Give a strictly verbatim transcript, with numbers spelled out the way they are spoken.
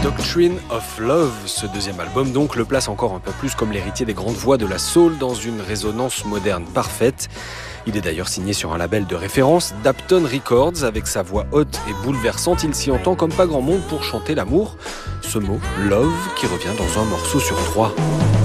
Doctrine of Love, ce deuxième album donc le place encore un peu plus comme l'héritier des grandes voix de la soul dans une résonance moderne parfaite. Il est d'ailleurs signé sur un label de référence, Dapton Records, avec sa voix haute et bouleversante. Il s'y entend comme pas grand monde pour chanter l'amour. Ce mot, love, qui revient dans un morceau sur trois.